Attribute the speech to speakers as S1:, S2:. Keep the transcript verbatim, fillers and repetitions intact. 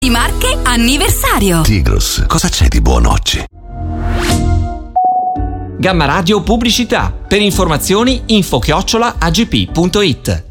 S1: Marche anniversario.
S2: Tigros, cosa c'è di buono oggi?
S3: Gamma Radio Pubblicità. Per informazioni info chiocciola agp punto it.